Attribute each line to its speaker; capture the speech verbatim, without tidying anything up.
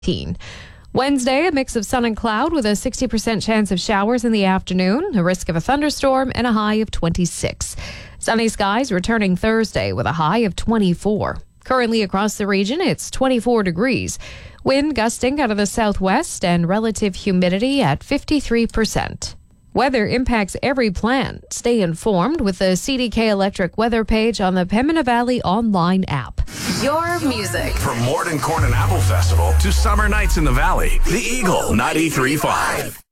Speaker 1: Wednesday, a mix of sun and cloud with a sixty percent chance of showers in the afternoon, a risk of a thunderstorm, and a high of twenty-six. Sunny skies returning Thursday with a high of twenty-four. Currently across the region, it's twenty-four degrees. Wind gusting out of the southwest and relative humidity at fifty-three percent. Weather impacts every plant. Stay informed with the C D K Electric weather page on the Pembina Valley online app.
Speaker 2: Your music.
Speaker 3: From Morden Corn and Apple Festival to summer nights in the valley, the Eagle ninety-three point five.